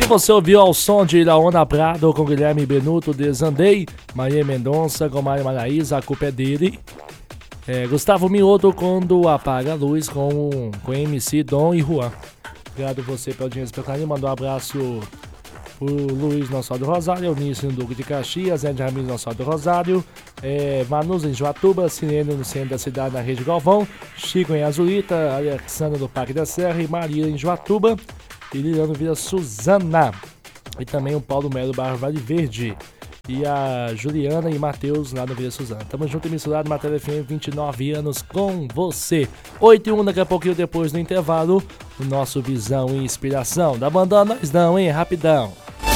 você ouviu ao som de Laona Prado com Guilherme Benuto, Desandei, Maria Mendonça com Maria Maraíza, A Culpa é Dele. Gustavo Mioto, Quando Apaga a Luz, com MC Dom e Juan. Obrigado você pela audiência espetacular. Mandou um abraço pro Luiz Nosso do Rosário, Eunício no Duque de Caxias, Ed Ramiro Nosso do Rosário, Manus em Joatuba, Sirene no centro da cidade na Rede Galvão, Chico em Azulita, Alexandra do Parque da Serra e Maria em Joatuba, e Liliano Vila Suzana. E também o Paulo Melo Barra Vale Verde. E a Juliana e Matheus lá no Vila Suzana. Tamo junto e misturado, Matéria FM, 29 anos com você. 8h01, daqui a pouquinho depois do intervalo, o nosso Visão e Inspiração. Da banda nós não, hein? Rapidão.